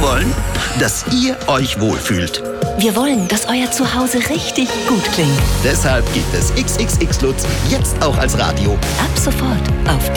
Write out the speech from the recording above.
wollen? Dass ihr euch wohlfühlt. Wir wollen, dass euer Zuhause richtig gut klingt. Deshalb gibt es XXX Lutz jetzt auch als Radio. Ab sofort auf